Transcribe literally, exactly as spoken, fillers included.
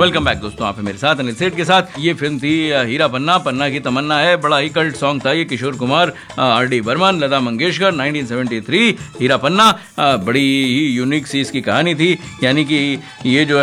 Welcome back दोस्तों, आप हैं मेरे साथ अनिल सेठ के साथ। ये फिल्म थी हीरा पन्ना, पन्ना की तमन्ना है। बड़ा ही कल्ट सॉन्ग था ये। Kishore Kumar, R D Burman, Lata Mangeshkar, nineteen seventy three हीरा पन्ना। बड़ी ही यूनिक सी इसकी कहानी थी, यानी कि ये जो